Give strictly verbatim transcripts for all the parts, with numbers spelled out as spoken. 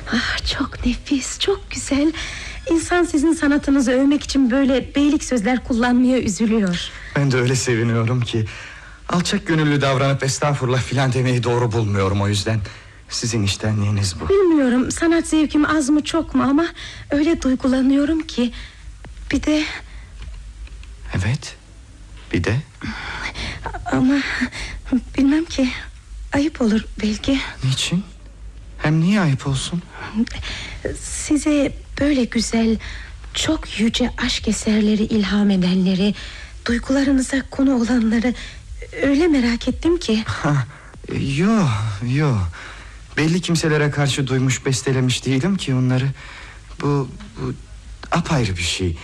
Ah, çok nefis, çok güzel. İnsan sizin sanatınızı övmek için böyle beylik sözler kullanmaya üzülüyor. Ben de öyle seviniyorum ki. Alçak gönüllü davranıp estağfurullah filan demeyi doğru bulmuyorum o yüzden. Sizin iştenliğiniz bu. Bilmiyorum sanat zevkim az mı çok mu ama öyle duygulanıyorum ki. Bir de... Evet, bir de... Ama bilmem ki, ayıp olur belki. Niçin? Hem niye ayıp olsun? Size böyle güzel, çok yüce aşk eserleri ilham edenleri, duygularınıza konu olanları öyle merak ettim ki. Yo yo belli kimselere karşı duymuş bestelemiş değilim ki onları. Bu, bu apayrı bir şey.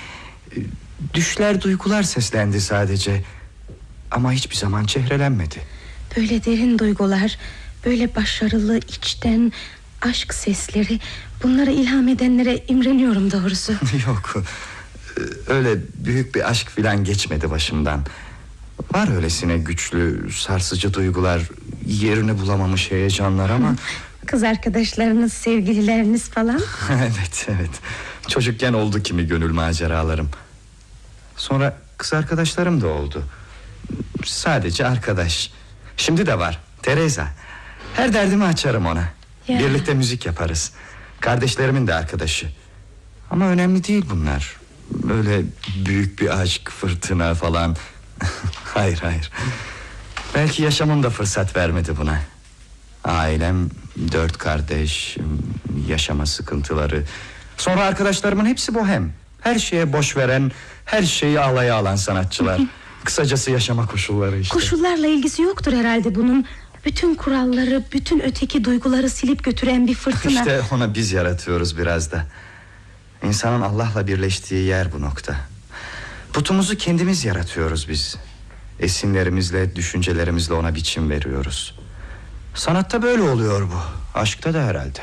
Düşler duygular seslendi sadece. Ama hiçbir zaman çehrelenmedi. Böyle derin duygular, böyle başarılı içten aşk sesleri, bunları ilham edenlere imreniyorum doğrusu. Yok, öyle büyük bir aşk filan geçmedi başımdan. Var öylesine güçlü, sarsıcı duygular, yerini bulamamış heyecanlar ama... Kız arkadaşlarınız, sevgilileriniz falan. Evet, evet. Çocukken oldu kimi gönül maceralarım. Sonra kız arkadaşlarım da oldu. Sadece arkadaş. Şimdi de var, Teresa. Her derdimi açarım ona. Ya. Birlikte müzik yaparız. Kardeşlerimin de arkadaşı. Ama önemli değil bunlar. Böyle büyük bir aşk, fırtına falan. Hayır, hayır. Belki yaşamım da fırsat vermedi buna. Ailem, dört kardeş, yaşama sıkıntıları. Sonra arkadaşlarımın hepsi bohem. Her şeye boş veren, her şeyi alaya alan sanatçılar. Kısacası yaşama koşulları işte. Koşullarla ilgisi yoktur herhalde bunun. Bütün kuralları, bütün öteki duyguları silip götüren bir fırtına. İşte onu biz yaratıyoruz biraz da. İnsanın Allah'la birleştiği yer bu nokta. Putumuzu kendimiz yaratıyoruz biz. Esinlerimizle, düşüncelerimizle ona biçim veriyoruz. Sanatta böyle oluyor bu. Aşkta da herhalde.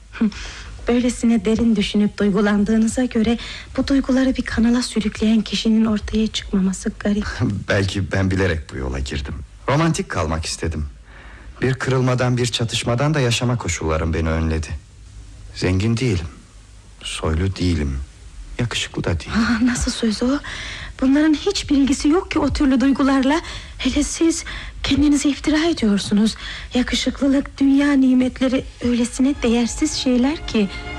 Böylesine derin düşünüp duygulandığınıza göre bu duyguları bir kanala sürükleyen kişinin ortaya çıkmaması garip. Belki ben bilerek bu yola girdim. Romantik kalmak istedim. Bir kırılmadan, bir çatışmadan da yaşama koşullarım beni önledi. Zengin değilim, soylu değilim, yakışıklı da değilim. Aa, nasıl söz o? Bunların hiçbir ilgisi yok ki o türlü duygularla. Hele siz kendinize iftira ediyorsunuz. Yakışıklılık, dünya nimetleri öylesine değersiz şeyler ki.